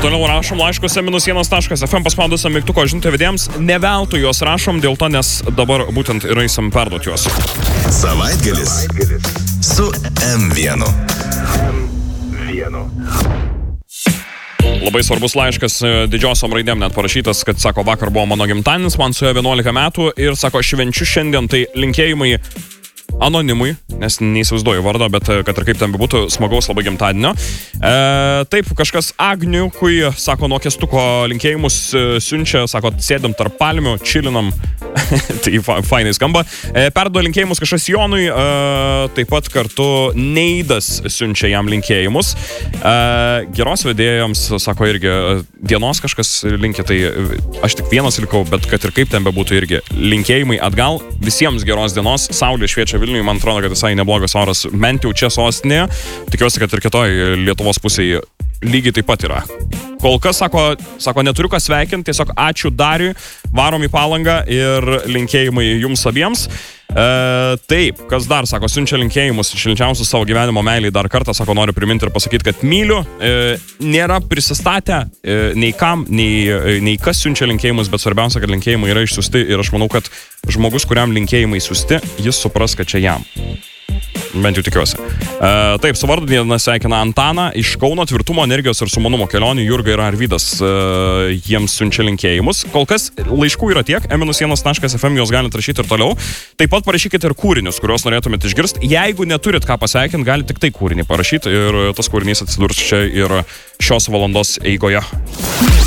Toliau rašom laiškose -1.fm paspaudusiam mygtuko žinutę vedėjams. Ne veltui juos rašom dėl to, nes dabar būtent ir eisim perduoti juos. Savaitgalis su M1. Labai svarbus laiškas didžiosiom raidėm net parašytas, kad sako, vakar buvo mano gimtadienis, man suėjo 11 metų ir sako, švenčiu šiandien, tai linkėjimai anonimui, nes neįsivaizduoju vardo, bet kad ir kaip ten būtų, smagaus labai gimtadienio. Taip, kažkas Agniukui, sako, nuo Kestuko linkėjimus siunčia, sako, sėdam tarp palmių, čilinam, tai fainai skamba. Perduoda linkėjimus kažkas Jonui, taip pat kartu Neidas siunčia jam linkėjimus. Geros vedėjams, sako, irgi dienos kažkas linkė, tai aš tik vienas likau, bet kad ir kaip ten bebūtų irgi linkėjimai atgal, visiems geros dienos, saulė šviečia Vilniui, man atrodo, kad visai neblogas oras, bent jau čia sostinėje, tikiuosi, kad ir kitoj Lietuvos pusėje lygiai taip pat yra. Kol kas, sako, neturiu ką sveikinti, tiesiog ačiū Dariui, varom į Palangą ir linkėjimai jums abiems. Taip, kas dar, sako, siunčia linkėjimus šilčiausius savo gyvenimo meiliai dar kartą, sako, noriu priminti ir pasakyti, kad myliu, nėra prisistatę nei kam, nei kas siunčia linkėjimus, bet svarbiausia, kad linkėjimai yra išsiusti ir aš manau, kad žmogus, kuriam linkėjimai siusti, jis supras, kad čia jam. Bent jau tikiuosi. Taip, su vardu diena sveikina Antaną iš Kauno, tvirtumo, energijos ir sumanumo kelionių, Jurga ir Arvydas jiems siunčia linkėjimus. Kol kas laiškų yra tiek, m-1.fm juos galite rašyti ir toliau. Taip pat parašykite ir kūrinius, kuriuos norėtumėte išgirsti. Jeigu neturit ką pasveikinti, galite tik tai kūrinį parašyti ir tas kūrinys atsidurs čia ir šios valandos eigoje.